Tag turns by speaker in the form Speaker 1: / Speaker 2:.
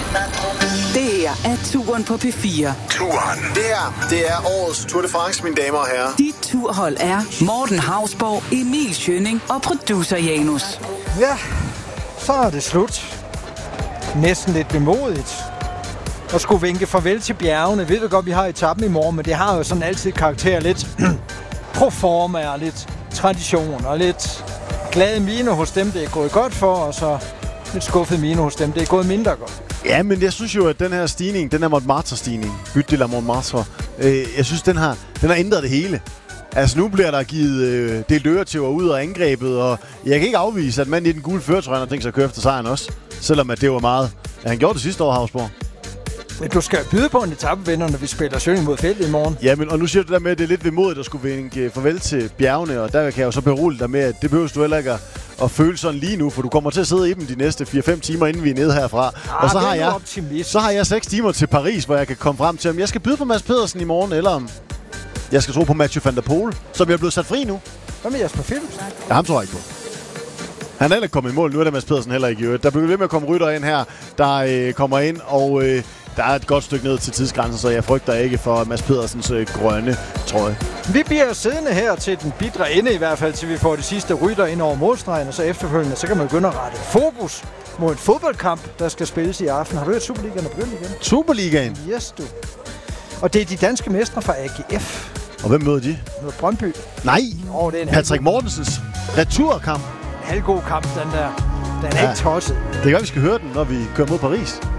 Speaker 1: Det her er Turen på P4.
Speaker 2: Turen. Det er årets Tour de France, mine damer og herrer.
Speaker 1: Dit turhold er Morten Hausborg, Emil Schønning og producer Janus.
Speaker 3: Ja, så er det slut. Næsten lidt vemodigt. Og skulle vinke farvel til bjergene. Ved du godt, vi har etappen i morgen, men det har jo sådan altid karakter lidt proforma og lidt tradition og lidt glade mine hos dem, det er gået godt for, og så lidt skuffet mine hos dem, det er gået mindre godt.
Speaker 4: Ja, men jeg synes jo, at den her stigning, den her Montmartre-stigning, Butte de la Montmartre, jeg synes, den har ændret det hele. Altså, nu bliver der givet delt øretæver ud og angrebet, og jeg kan ikke afvise, at manden i den gule førertrøje har tænkt sig at køre efter sejren også. Selvom at det var meget. Ja, han gjorde det sidste år, Hausborg.
Speaker 3: Men du skal byde på en etapevinder, når vi spiller Schønning mod Feldt i morgen.
Speaker 4: Ja, men og nu siger du det der med, at det er lidt vemodigt at skulle vinke farvel til bjergene, og der kan jeg jo så berolige dig med, at det behøver du heller ikke at føle sådan lige nu, for du kommer til at sidde i dem de næste 4-5 timer, inden vi er nede herfra. Og så har jeg 6 timer til Paris, hvor jeg kan komme frem til, om jeg skal byde på Mads Pedersen i morgen, eller om jeg skal tro på Mathieu van der Poel, som jeg er blevet sat fri nu.
Speaker 3: Hvad med Jasper Philipsen?
Speaker 4: Ja, ham tror jeg ikke på. Han er heller ikke kommet i mål, nu er der Mads Pedersen heller ikke i øvrigt. Der bliver ved med at komme rytter ind her, der kommer ind, og der er et godt stykke ned til tidsgrænsen, så jeg frygter ikke for Mads Pedersens grønne trøje.
Speaker 3: Vi bliver siddende her til den bitre ende i hvert fald, til vi får de sidste rytter ind over målstregen, og så efterfølgende, så kan man begynde at rette fokus mod en fodboldkamp, der skal spilles i aften. Har du hørt Superligaen er begyndt igen?
Speaker 4: Superligaen?
Speaker 3: Yes, du. Og det er de danske mestre fra AGF.
Speaker 4: Og hvem møder de?
Speaker 3: Møder Brøndby.
Speaker 4: Nej,
Speaker 3: det er
Speaker 4: Patrick Mortensens returkamp.
Speaker 3: En halvgod kamp, den der. Den er ikke tosset.
Speaker 4: Det gør, vi skal høre den, når vi kører mod Paris.